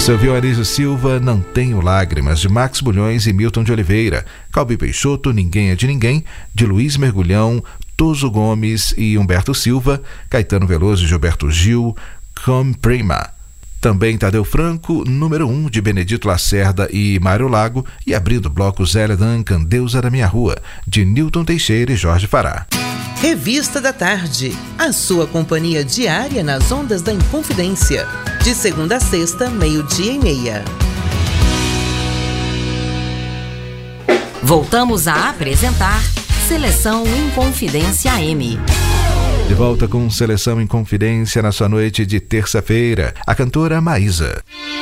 Você ouviu Anísio Silva, Não Tenho Lágrimas, de Max Bulhões e Milton de Oliveira. Calbi Peixoto, Ninguém é de Ninguém, de Luiz Mergulhão, Toso Gomes e Humberto Silva. Caetano Veloso e Gilberto Gil, Com Prima. Também Tadeu Franco, Número 1, de Benedito Lacerda e Mário Lago. E abrindo o bloco Zélia Duncan, Deus Era Minha Rua, de Nilton Teixeira e Jorge Fará. Revista da Tarde, a sua companhia diária nas ondas da Inconfidência. De segunda a sexta, 12:30. Voltamos a apresentar Seleção Inconfidência AM. De volta com Seleção Inconfidência na sua noite de terça-feira, a cantora Maísa.